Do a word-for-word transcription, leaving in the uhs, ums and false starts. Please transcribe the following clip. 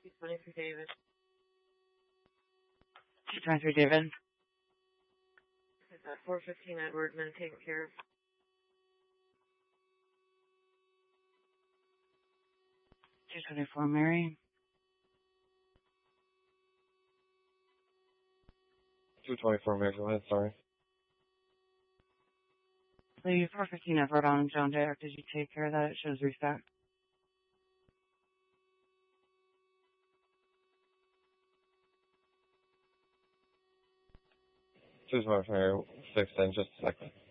two twenty-three David. two twenty-three David. Is that four fifteen Edward been taken care of? two twenty-four Mary. two twenty-four Mary, go ahead, sorry. The four fifteen Edward on John Derek, did you take care of that? It shows reset. two twenty-four Mary, six ten, just a second.